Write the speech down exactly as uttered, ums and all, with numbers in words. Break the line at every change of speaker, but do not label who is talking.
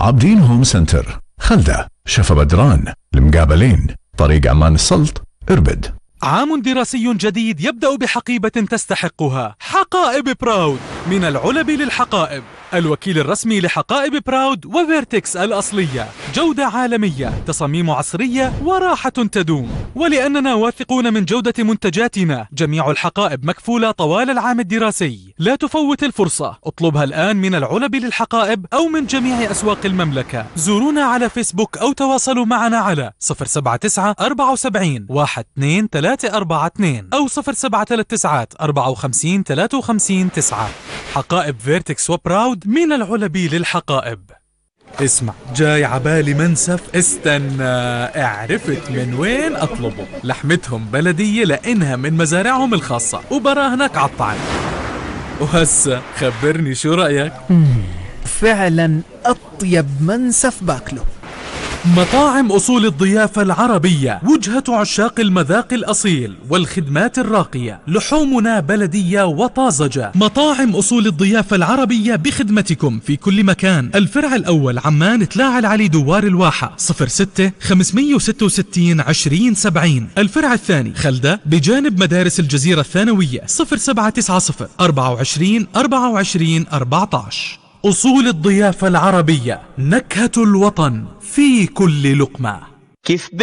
عابدين هوم سنتر، خلدة، شفا بدران، المقابلين، طريق عمان السلط، اربد.
عام دراسي جديد يبدأ بحقيبة تستحقها. حقائب براود، من العلب للحقائب، الوكيل الرسمي لحقائب براود وفيرتكس الأصلية. جودة عالمية، تصاميم عصرية وراحة تدوم. ولأننا واثقون من جودة منتجاتنا، جميع الحقائب مكفولة طوال العام الدراسي. لا تفوت الفرصة، اطلبها الآن من العلب للحقائب أو من جميع أسواق المملكة. زورونا على فيسبوك أو تواصلوا معنا على صفر سبعة تسعة أربعة سبعين واحد اثنين ثلاثة أربعة اثنين أو صفر سبعة ثلاثة تسعة أربعة خمسين ثلاثة وخمسين تسعة. حقائب فيرتكس وبراود، من العلب للحقائب. اسمع، جاي عبالي منسف، استنى، عرفت من وين اطلبه. لحمتهم بلدية لانها من مزارعهم الخاصة وبراهنك عالطعم. وهسه خبرني شو رأيك؟
فعلا اطيب منسف باكله.
مطاعم أصول الضيافة العربية، وجهة عشاق المذاق الأصيل والخدمات الراقية. لحومنا بلدية وطازجة. مطاعم أصول الضيافة العربية بخدمتكم في كل مكان. الفرع الأول عمان تلاعة العلي دوار الواحة، صفر ستة خمسمية وستة وستين عشرين سبعين. الفرع الثاني خلدة بجانب مدارس الجزيرة الثانوية، صفر سبعة تسعة صفر أربعة وعشرين أربعة وعشرين أربعة عشر. أصول الضيافة العربية، نكهة الوطن في كل لقمة.
كيف